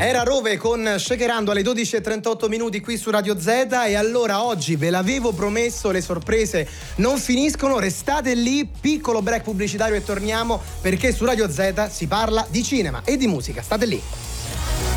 Era Rove con Shakerando alle 12:38 qui su Radio Z. E allora oggi ve l'avevo promesso, le sorprese non finiscono, restate lì, piccolo break pubblicitario e torniamo, perché su Radio Z si parla di cinema e di musica, state lì.